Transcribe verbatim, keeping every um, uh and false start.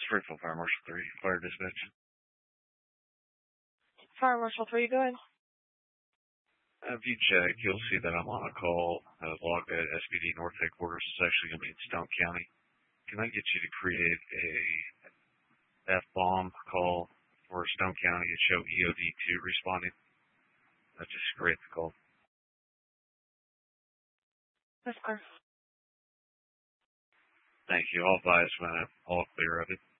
Springfield Fire Marshal three, Fire Dispatch. Fire Marshal three, go ahead. If you check, you'll see that I'm on a call uh, logged at S P D North Headquarters. It's actually going to be in Stone County. Can I get you to create a F-bomb call for Stone County and show E O D two responding? That's just create the call. That's fine. Thank you. I'll advise when I'm all clear of it.